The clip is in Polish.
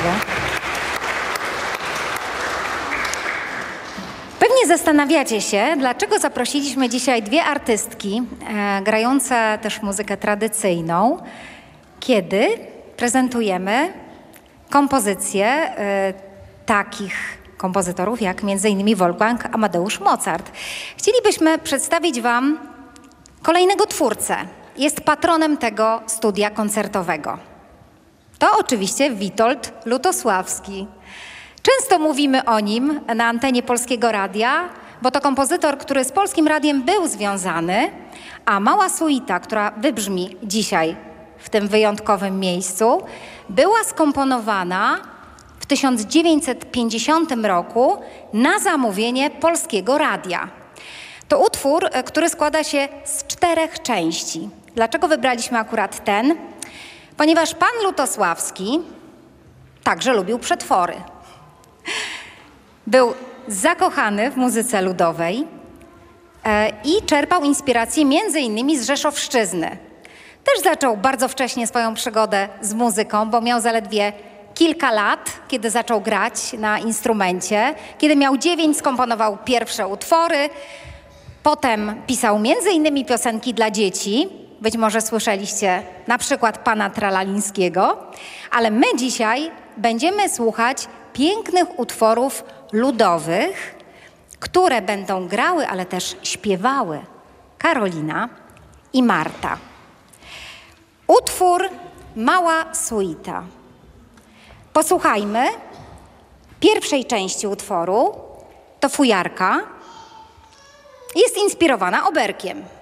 bardzo. Pewnie zastanawiacie się, dlaczego zaprosiliśmy dzisiaj dwie artystki grające też muzykę tradycyjną, kiedy prezentujemy kompozycje takich kompozytorów jak m.in. Wolfgang Amadeusz Mozart. Chcielibyśmy przedstawić Wam kolejnego twórcę. Jest patronem tego studia koncertowego. To oczywiście Witold Lutosławski. Często mówimy o nim na antenie Polskiego Radia, bo to kompozytor, który z Polskim Radiem był związany, a mała suita, która wybrzmi dzisiaj w tym wyjątkowym miejscu, była skomponowana w 1950 roku na zamówienie Polskiego Radia. To utwór, który składa się z 4 części. Dlaczego wybraliśmy akurat ten? Ponieważ pan Lutosławski także lubił przetwory. Był zakochany w muzyce ludowej i czerpał inspirację między innymi z Rzeszowszczyzny. Też zaczął bardzo wcześnie swoją przygodę z muzyką, bo miał zaledwie kilka lat, kiedy zaczął grać na instrumencie. Kiedy miał 9, skomponował pierwsze utwory. Potem pisał między innymi piosenki dla dzieci. Być może słyszeliście na przykład pana Tralalińskiego. Ale my dzisiaj będziemy słuchać pięknych utworów ludowych, które będą grały, ale też śpiewały Karolina i Marta. Utwór Mała suita. Posłuchajmy pierwszej części utworu. To fujarka. Jest inspirowana oberkiem.